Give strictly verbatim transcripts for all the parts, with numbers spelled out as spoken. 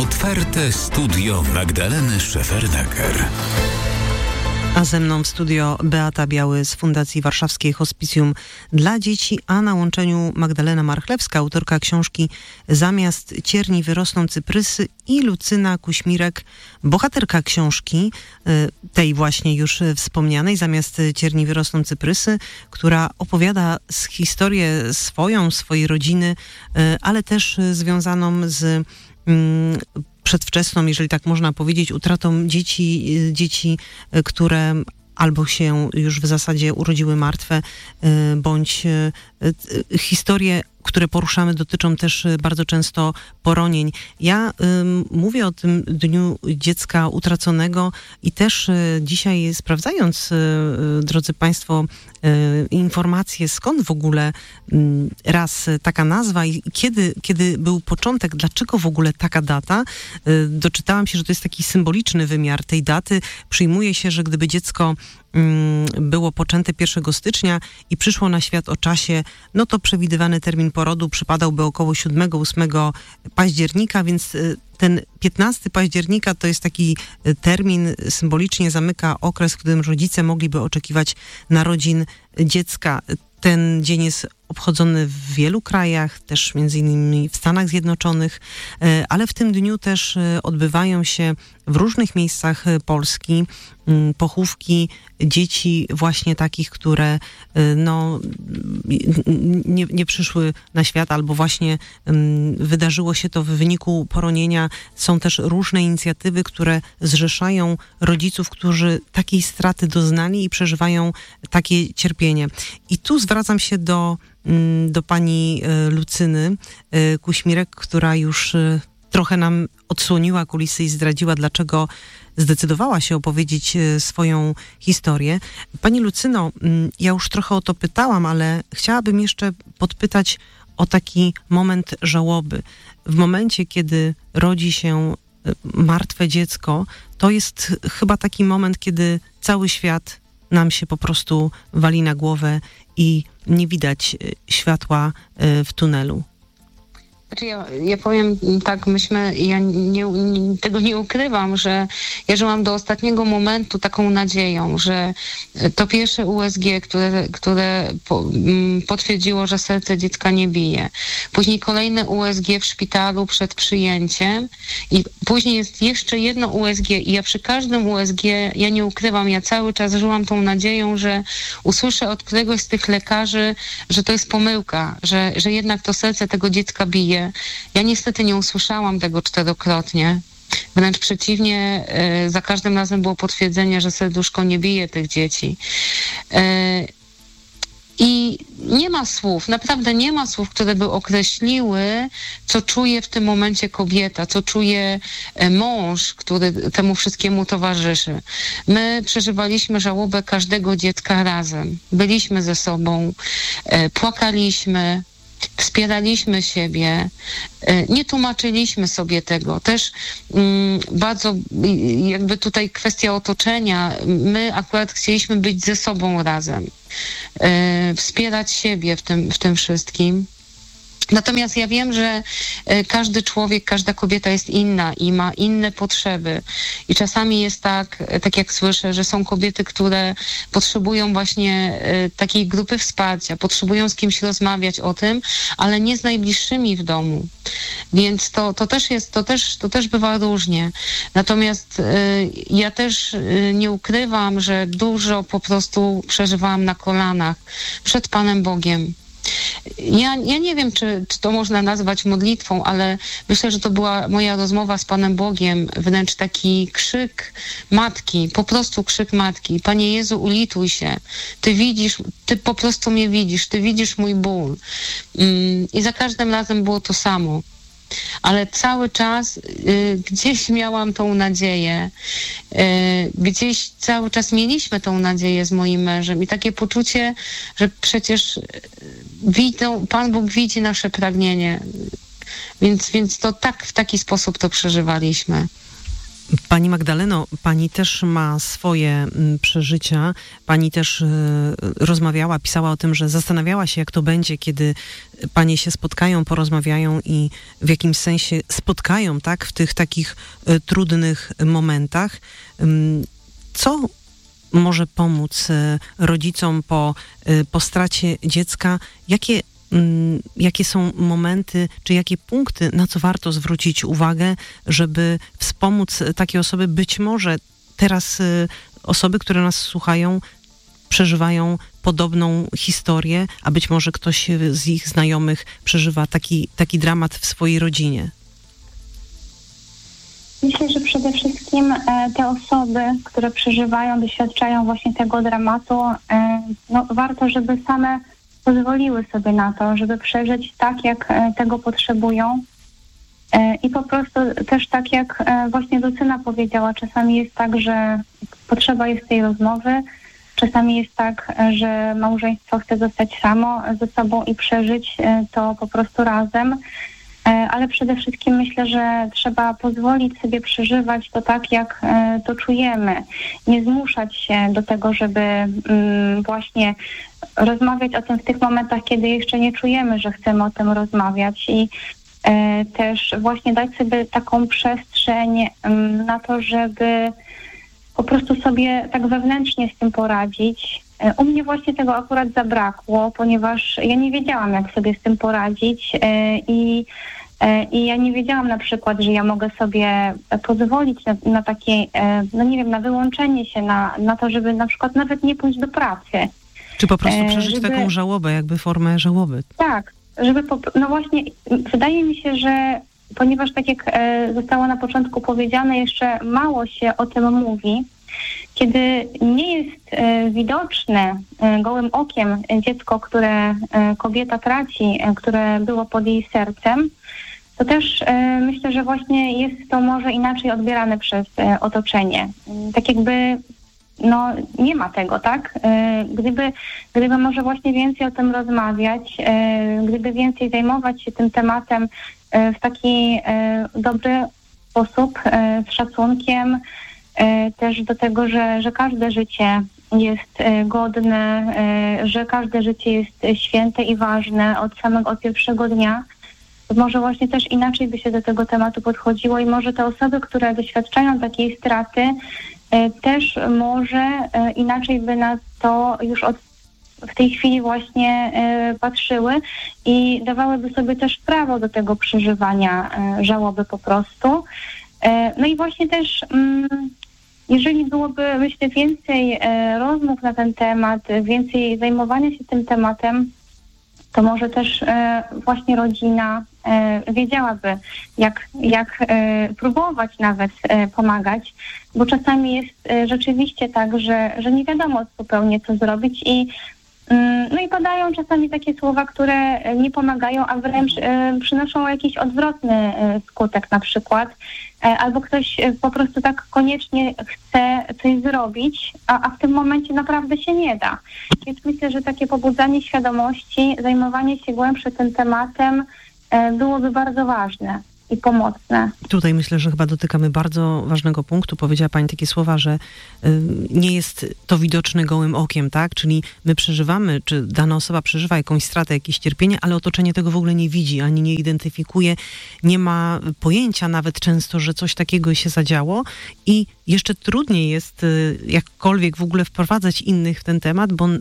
Otwarte studio Magdaleny Szefernaker. A ze mną w studio Beata Biały z Fundacji Warszawskiej Hospicjum dla Dzieci, a na łączeniu Magdalena Marchlewska, autorka książki Zamiast cierni wyrosną cyprysy, i Lucyna Kuśmirek, bohaterka książki, tej właśnie już wspomnianej, Zamiast cierni wyrosną cyprysy, która opowiada historię swoją, swojej rodziny, ale też związaną z przedwczesną, jeżeli tak można powiedzieć, utratą dzieci, dzieci, które albo się już w zasadzie urodziły martwe, bądź historie, które poruszamy, dotyczą też bardzo często poronień. Ja y, mówię o tym Dniu Dziecka Utraconego i też y, dzisiaj sprawdzając, y, y, drodzy Państwo, y, informacje, skąd w ogóle y, raz taka nazwa i kiedy, kiedy był początek, dlaczego w ogóle taka data, y, doczytałam się, że to jest taki symboliczny wymiar tej daty. Przyjmuje się, że gdyby dziecko było poczęte pierwszego stycznia i przyszło na świat o czasie, no to przewidywany termin porodu przypadałby około siódmego ósmego października, więc ten piętnastego października to jest taki termin, symbolicznie zamyka okres, w którym rodzice mogliby oczekiwać narodzin dziecka. Ten dzień jest obchodzony w wielu krajach, też między innymi w Stanach Zjednoczonych, ale w tym dniu też odbywają się w różnych miejscach Polski pochówki dzieci właśnie takich, które no, nie, nie przyszły na świat albo właśnie wydarzyło się to w wyniku poronienia. Są też różne inicjatywy, które zrzeszają rodziców, którzy takiej straty doznali i przeżywają takie cierpienie. I tu zwracam się do do pani Lucyny Kuśmirek, która już trochę nam odsłoniła kulisy i zdradziła, dlaczego zdecydowała się opowiedzieć swoją historię. Pani Lucyno, ja już trochę o to pytałam, ale chciałabym jeszcze podpytać o taki moment żałoby. W momencie, kiedy rodzi się martwe dziecko, to jest chyba taki moment, kiedy cały świat nam się po prostu wali na głowę i nie widać światła w tunelu. Znaczy ja, ja powiem tak, myśmy, ja nie, nie, tego nie ukrywam, że ja żyłam do ostatniego momentu taką nadzieją, że to pierwsze U S G, które, które po, m, potwierdziło, że serce dziecka nie bije. Później kolejne U S G w szpitalu przed przyjęciem i później jest jeszcze jedno U S G i ja przy każdym U S G, ja nie ukrywam, ja cały czas żyłam tą nadzieją, że usłyszę od któregoś z tych lekarzy, że to jest pomyłka, że, że jednak to serce tego dziecka bije. Ja niestety nie usłyszałam tego czterokrotnie. Wręcz przeciwnie, y, za każdym razem było potwierdzenie, że serduszko nie bije tych dzieci. Y, I nie ma słów, naprawdę nie ma słów, które by określiły, co czuje w tym momencie kobieta, co czuje mąż, który temu wszystkiemu towarzyszy. My przeżywaliśmy żałobę każdego dziecka razem. Byliśmy ze sobą, y, płakaliśmy, wspieraliśmy siebie, nie tłumaczyliśmy sobie tego. Też mm, bardzo jakby tutaj kwestia otoczenia. My akurat chcieliśmy być ze sobą razem, e, wspierać siebie w tym, w tym wszystkim. Natomiast ja wiem, że każdy człowiek, każda kobieta jest inna i ma inne potrzeby. I czasami jest tak, tak jak słyszę, że są kobiety, które potrzebują właśnie takiej grupy wsparcia, potrzebują z kimś rozmawiać o tym, ale nie z najbliższymi w domu. Więc to, to też jest, to też, to też bywa różnie. Natomiast y, ja też y, nie ukrywam, że dużo po prostu przeżywałam na kolanach przed Panem Bogiem. Ja, ja nie wiem, czy, czy to można nazwać modlitwą, ale myślę, że to była moja rozmowa z Panem Bogiem, wręcz taki krzyk matki, po prostu krzyk matki. Panie Jezu, ulituj się. Ty widzisz, Ty po prostu mnie widzisz, Ty widzisz mój ból. I za każdym razem było to samo. Ale cały czas y, gdzieś miałam tą nadzieję, y, gdzieś cały czas mieliśmy tą nadzieję z moim mężem i takie poczucie, że przecież widzą, Pan Bóg widzi nasze pragnienie, więc, więc to tak, w taki sposób to przeżywaliśmy. Pani Magdaleno, pani też ma swoje przeżycia. Pani też y, rozmawiała, pisała o tym, że zastanawiała się, jak to będzie, kiedy panie się spotkają, porozmawiają i w jakimś sensie spotkają, tak, w tych takich y, trudnych momentach. Y, co może pomóc y, rodzicom po, y, po stracie dziecka? Jakie Jakie są momenty, czy jakie punkty, na co warto zwrócić uwagę, żeby wspomóc takie osoby? Być może teraz y, osoby, które nas słuchają, przeżywają podobną historię, a być może ktoś z ich znajomych przeżywa taki, taki dramat w swojej rodzinie. Myślę, że przede wszystkim e, te osoby, które przeżywają, doświadczają właśnie tego dramatu, e, no, warto, żeby same pozwoliły sobie na to, żeby przeżyć tak, jak e, tego potrzebują. E, I po prostu też tak, jak e, właśnie Lucyna powiedziała, czasami jest tak, że potrzeba jest tej rozmowy, czasami jest tak, e, że małżeństwo chce zostać samo ze sobą i przeżyć e, to po prostu razem. Ale przede wszystkim myślę, że trzeba pozwolić sobie przeżywać to tak, jak to czujemy. Nie zmuszać się do tego, żeby właśnie rozmawiać o tym w tych momentach, kiedy jeszcze nie czujemy, że chcemy o tym rozmawiać. I też właśnie dać sobie taką przestrzeń na to, żeby po prostu sobie tak wewnętrznie z tym poradzić. U mnie właśnie tego akurat zabrakło, ponieważ ja nie wiedziałam, jak sobie z tym poradzić i, i ja nie wiedziałam na przykład, że ja mogę sobie pozwolić na, na takie, no nie wiem, na wyłączenie się, na, na to, żeby na przykład nawet nie pójść do pracy. Czy po prostu przeżyć żeby, taką żałobę, jakby formę żałoby. Tak, żeby, po, no właśnie, wydaje mi się, że ponieważ tak jak zostało na początku powiedziane, jeszcze mało się o tym mówi, kiedy nie jest e, widoczne e, gołym okiem dziecko, które e, kobieta traci, e, które było pod jej sercem, to też e, myślę, że właśnie jest to może inaczej odbierane przez e, otoczenie. E, tak jakby no nie ma tego, tak? E, gdyby, gdyby może właśnie więcej o tym rozmawiać, e, gdyby więcej zajmować się tym tematem e, w taki e, dobry sposób, e, z szacunkiem, też do tego, że, że każde życie jest godne, że każde życie jest święte i ważne od samego od pierwszego dnia. Może właśnie też inaczej by się do tego tematu podchodziło i może te osoby, które doświadczają takiej straty, też może inaczej by na to już od, w tej chwili właśnie patrzyły i dawałyby sobie też prawo do tego przeżywania żałoby po prostu. No i właśnie też jeżeli byłoby, myślę, więcej rozmów na ten temat, więcej zajmowania się tym tematem, to może też właśnie rodzina wiedziałaby, jak, jak próbować nawet pomagać, bo czasami jest rzeczywiście tak, że, że nie wiadomo zupełnie, co zrobić i no i padają czasami takie słowa, które nie pomagają, a wręcz e, przynoszą jakiś odwrotny e, skutek na przykład. E, albo ktoś e, po prostu tak koniecznie chce coś zrobić, a, a w tym momencie naprawdę się nie da. Więc myślę, że takie pobudzanie świadomości, zajmowanie się głębsze tym tematem e, byłoby bardzo ważne i pomocne. Tutaj myślę, że chyba dotykamy bardzo ważnego punktu. Powiedziała pani takie słowa, że y, nie jest to widoczne gołym okiem, tak? Czyli my przeżywamy, czy dana osoba przeżywa jakąś stratę, jakieś cierpienie, ale otoczenie tego w ogóle nie widzi, ani nie identyfikuje, nie ma pojęcia nawet często, że coś takiego się zadziało i jeszcze trudniej jest y, jakkolwiek w ogóle wprowadzać innych w ten temat, bo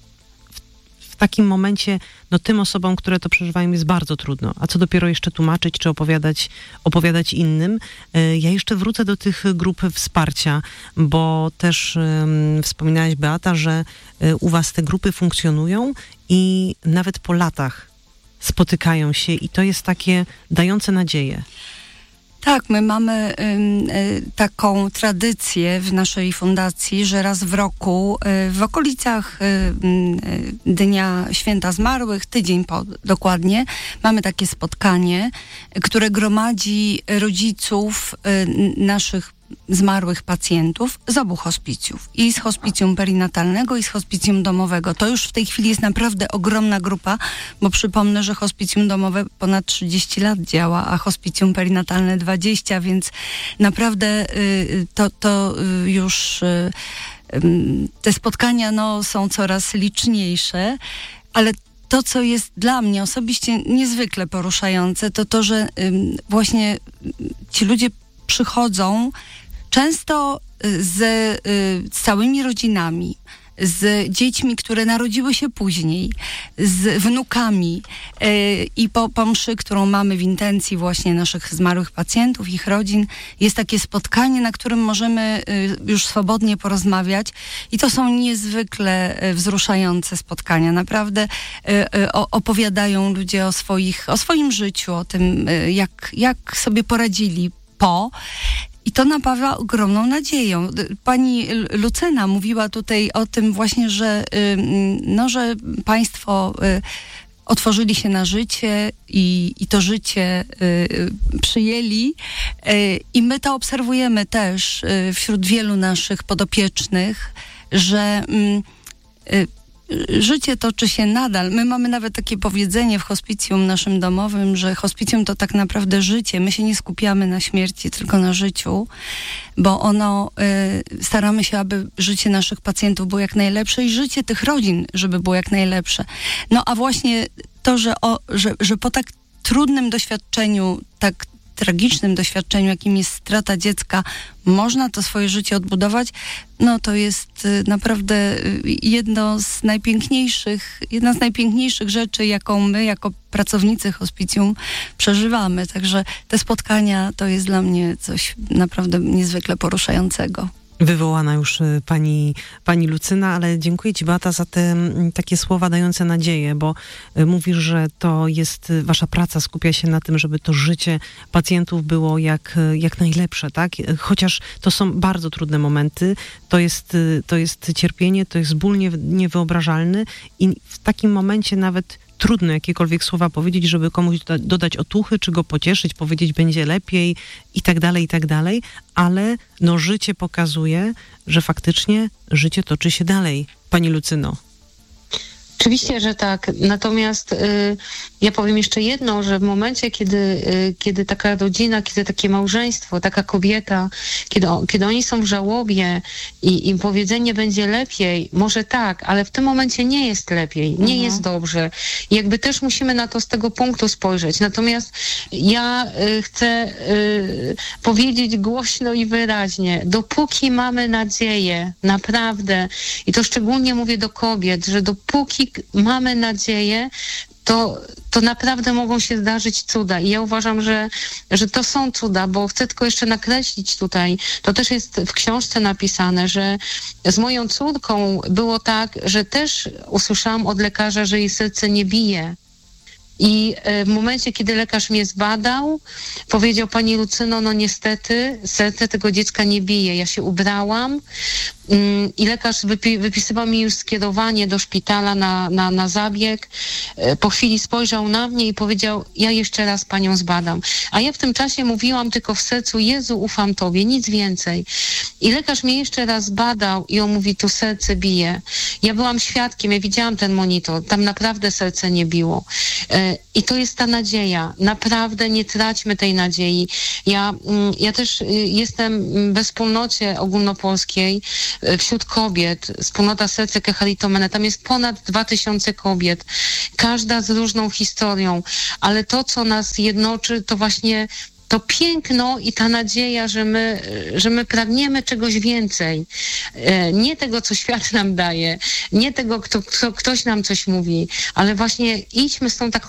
w takim momencie, no tym osobom, które to przeżywają, jest bardzo trudno. A co dopiero jeszcze tłumaczyć, czy opowiadać, opowiadać innym. Ja jeszcze wrócę do tych grup wsparcia, bo też um, wspominałaś, Beata, że u was te grupy funkcjonują i nawet po latach spotykają się i to jest takie dające nadzieję. Tak, my mamy y, y, taką tradycję w naszej fundacji, że raz w roku y, w okolicach y, y, Dnia Święta Zmarłych, tydzień po dokładnie, mamy takie spotkanie, które gromadzi rodziców y, naszych zmarłych pacjentów z obu hospicjów. I z hospicjum perinatalnego, i z hospicjum domowego. To już w tej chwili jest naprawdę ogromna grupa, bo przypomnę, że hospicjum domowe ponad trzydzieści lat działa, a hospicjum perinatalne dwadzieścia, więc naprawdę y, to, to y, już y, y, te spotkania no, są coraz liczniejsze, ale to, co jest dla mnie osobiście niezwykle poruszające, to to, że ym, właśnie ci ludzie przychodzą często z, y, z całymi rodzinami, z dziećmi, które narodziły się później, z wnukami yy, i po, po mszy, którą mamy w intencji właśnie naszych zmarłych pacjentów, ich rodzin, jest takie spotkanie, na którym możemy yy, już swobodnie porozmawiać i to są niezwykle yy, wzruszające spotkania. Naprawdę yy, yy, opowiadają ludzie o swoich, o swoim życiu, o tym, yy, jak, jak sobie poradzili po. I to napawa ogromną nadzieją. Pani Lucyna mówiła tutaj o tym właśnie, że, no, że państwo otworzyli się na życie i, i to życie przyjęli. I my to obserwujemy też wśród wielu naszych podopiecznych, że życie toczy się nadal. My mamy nawet takie powiedzenie w hospicjum naszym domowym, że hospicjum to tak naprawdę życie. My się nie skupiamy na śmierci, tylko na życiu, bo ono, y, staramy się, aby życie naszych pacjentów było jak najlepsze i życie tych rodzin, żeby było jak najlepsze. No a właśnie to, że, o, że, że po tak trudnym doświadczeniu, tak tragicznym doświadczeniu, jakim jest strata dziecka, można to swoje życie odbudować, no to jest y, naprawdę y, jedno z najpiękniejszych, jedna z najpiękniejszych rzeczy, jaką my jako pracownicy hospicjum przeżywamy. Także te spotkania to jest dla mnie coś naprawdę niezwykle poruszającego. Wywołana już pani, pani Lucyna, ale dziękuję ci, Beata, za te m, takie słowa dające nadzieję, bo y, mówisz, że to jest, y, wasza praca skupia się na tym, żeby to życie pacjentów było jak, y, jak najlepsze, tak? Chociaż to są bardzo trudne momenty, to jest, y, to jest cierpienie, to jest ból nie, niewyobrażalny i w takim momencie nawet trudno jakiekolwiek słowa powiedzieć, żeby komuś doda- dodać otuchy, czy go pocieszyć, powiedzieć będzie lepiej i tak dalej, i tak dalej, ale no życie pokazuje, że faktycznie życie toczy się dalej. Pani Lucyno. Oczywiście, że tak. Natomiast y, ja powiem jeszcze jedno, że w momencie, kiedy, y, kiedy taka rodzina, kiedy takie małżeństwo, taka kobieta, kiedy, o, kiedy oni są w żałobie i im powiedzenie będzie lepiej, może tak, ale w tym momencie nie jest lepiej, nie mhm. jest dobrze. I jakby też musimy na to z tego punktu spojrzeć. Natomiast ja y, chcę y, powiedzieć głośno i wyraźnie, dopóki mamy nadzieję, naprawdę, i to szczególnie mówię do kobiet, że dopóki mamy nadzieję, to, to naprawdę mogą się zdarzyć cuda. I ja uważam, że, że to są cuda, bo chcę tylko jeszcze nakreślić tutaj, to też jest w książce napisane, że z moją córką było tak, że też usłyszałam od lekarza, że jej serce nie bije. I w momencie, kiedy lekarz mnie zbadał, powiedział: pani Lucyno, no niestety serce tego dziecka nie bije. Ja się ubrałam i lekarz wypi- wypisywał mi już skierowanie do szpitala na, na, na zabieg. Po chwili spojrzał na mnie i powiedział: ja jeszcze raz panią zbadam. A ja w tym czasie mówiłam tylko w sercu: Jezu, ufam tobie, nic więcej. I lekarz mnie jeszcze raz zbadał i on mówi: tu serce bije. Ja byłam świadkiem, ja widziałam ten monitor, tam naprawdę serce nie biło. I to jest ta nadzieja. Naprawdę nie traćmy tej nadziei. Ja, ja też jestem we wspólnocie ogólnopolskiej wśród kobiet, wspólnota Serce Keharitomene. Tam jest ponad dwa tysiące kobiet. Każda z różną historią. Ale to, co nas jednoczy, to właśnie to piękno i ta nadzieja, że my, że my pragniemy czegoś więcej. Nie tego, co świat nam daje, nie tego, kto, kto, ktoś nam coś mówi, ale właśnie idźmy z tą taką